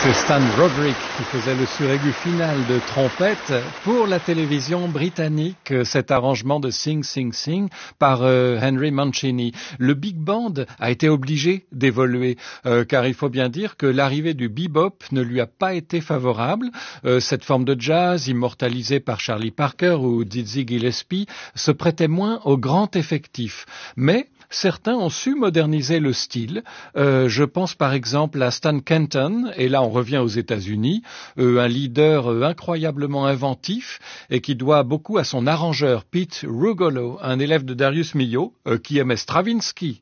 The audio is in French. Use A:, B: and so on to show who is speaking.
A: C'est Stan Roderick qui faisait le suraigu final de trompette pour la télévision britannique, cet arrangement de Sing Sing Sing par Henry Mancini. Le big band a été obligé d'évoluer car il faut bien dire que l'arrivée du bebop ne lui a pas été favorable. Cette forme de jazz immortalisée par Charlie Parker ou Dizzy Gillespie se prêtait moins au grand effectif. Mais certains ont su moderniser le style. Je pense par exemple à Stan Kenton, et là on revient aux États-Unis, un leader incroyablement inventif et qui doit beaucoup à son arrangeur Pete Rugolo, un élève de Darius Milhaud, qui aimait Stravinsky